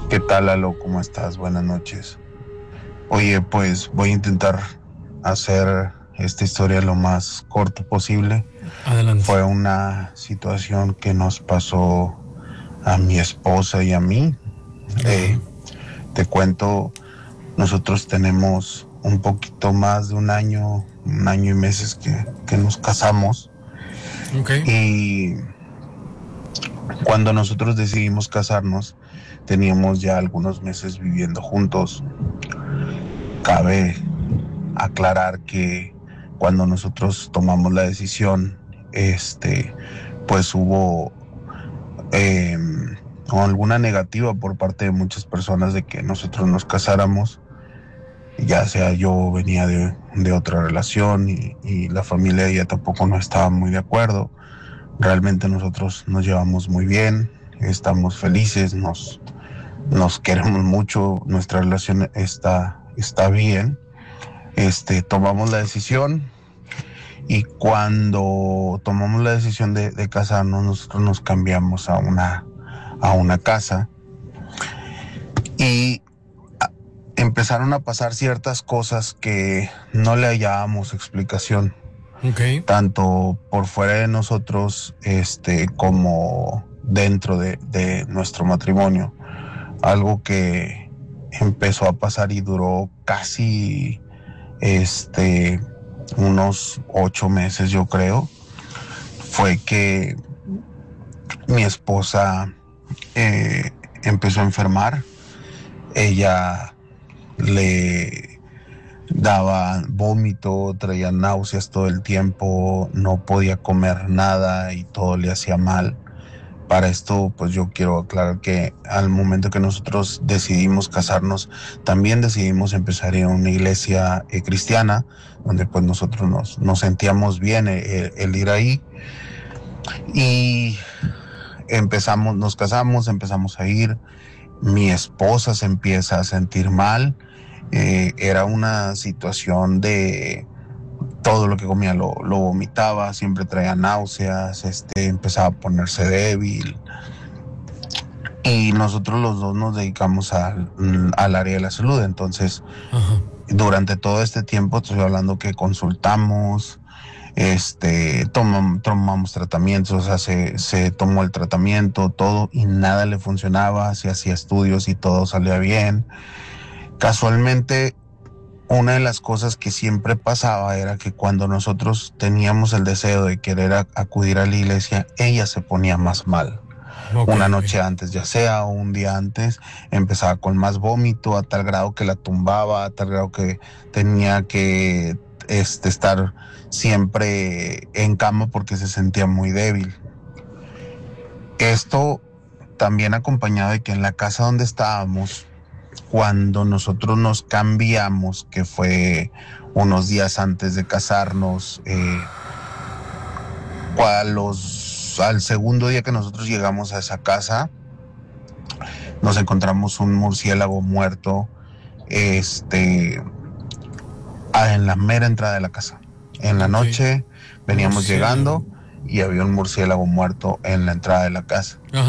¿Qué tal, Lalo? ¿Cómo estás? Buenas noches. Oye, pues voy a intentar hacer esta historia lo más corto posible. Adelante. Fue una situación que nos pasó a mi esposa y a mí. Ajá. Te cuento, nosotros tenemos un poquito más de un año y meses que nos casamos. Ok. Y cuando nosotros decidimos casarnos, teníamos ya algunos meses viviendo juntos. Cabe aclarar que cuando nosotros tomamos la decisión, pues hubo eh, alguna negativa por parte de muchas personas de que nosotros nos casáramos, ya sea yo venía de otra relación y la familia de ella tampoco no estaba muy de acuerdo. Realmente nosotros nos llevamos muy bien, estamos felices, nos queremos mucho, nuestra relación está bien. Tomamos la decisión. Y cuando tomamos la decisión de casarnos, nosotros nos cambiamos a una casa y empezaron a pasar ciertas cosas que no le hallábamos explicación, Ok. tanto por fuera de nosotros, como dentro de nuestro matrimonio. Algo que empezó a pasar y duró casi, este, unos 8 meses, yo creo, fue que mi esposa empezó a enfermar. Ella le daba vómito, traía náuseas todo el tiempo, no podía comer nada y todo le hacía mal. Para esto, pues yo quiero aclarar que al momento que nosotros decidimos casarnos, también decidimos empezar a ir a una iglesia cristiana, donde pues nosotros nos sentíamos bien el ir ahí. Y nos casamos, empezamos a ir. Mi esposa se empieza a sentir mal. Era una situación de todo lo que comía lo vomitaba, siempre traía náuseas, empezaba a ponerse débil. Y nosotros los dos nos dedicamos al área de la salud. Entonces, Ajá. durante todo este tiempo, estoy hablando que consultamos, tomamos tratamientos, o sea, se tomó el tratamiento, todo, y nada le funcionaba, se hacía estudios y todo salía bien. Casualmente, una de las cosas que siempre pasaba era que cuando nosotros teníamos el deseo de querer acudir a la iglesia, ella se ponía más mal. Ok, Una ok. noche antes, ya sea, o un día antes, empezaba con más vómito, a tal grado que la tumbaba, a tal grado que tenía que estar siempre en cama porque se sentía muy débil. Esto también acompañado de que en la casa donde estábamos, cuando nosotros nos cambiamos, que fue unos días antes de casarnos, al segundo día que nosotros llegamos a esa casa, nos encontramos un murciélago muerto, en la mera entrada de la casa. En la Ok. noche Un veníamos murciélago. llegando y había un murciélago muerto en la entrada de la casa. Ajá.